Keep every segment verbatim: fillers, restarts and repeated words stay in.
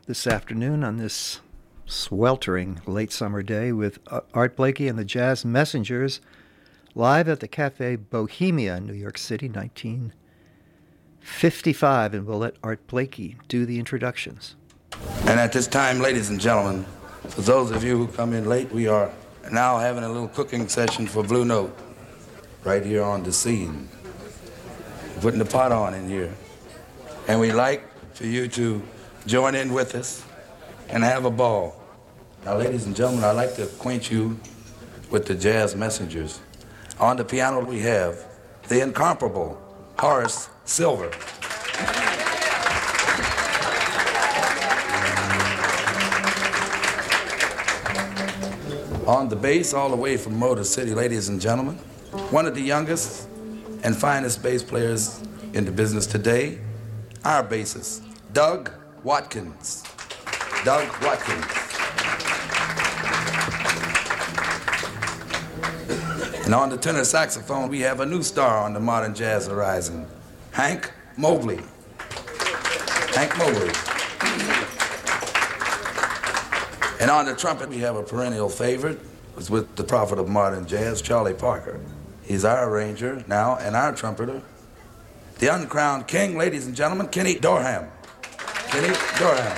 this afternoon on this sweltering late summer day with Art Blakey and the Jazz Messengers live at the Cafe Bohemia in New York City, nineteen fifty-five, and we'll let Art Blakey do the introductions. And at this time, ladies and gentlemen, for those of you who come in late, we are now having a little cooking session for Blue Note right here on the scene. We're putting the pot on in here. And we'd like for you to join in with us and have a ball. Now, ladies and gentlemen, I'd like to acquaint you with the Jazz Messengers. On the piano, we have the incomparable Horace Silver. On the bass, all the way from Motor City, ladies and gentlemen, one of the youngest and finest bass players in the business today, our bassist, Doug Watkins. Doug Watkins. And on the tenor saxophone, we have a new star on the modern jazz horizon, Hank Mobley. Hank Mobley. And on the trumpet, we have a perennial favorite. It's with the prophet of modern jazz, Charlie Parker. He's our arranger now and our trumpeter. The uncrowned king, ladies and gentlemen, Kenny Dorham. Kenny Dorham.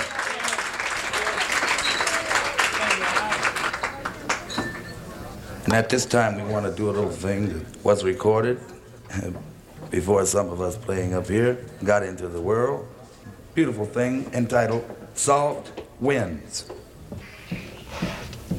And at this time, we want to do a little thing that was recorded before some of us playing up here got into the world. Beautiful thing entitled Soft Winds.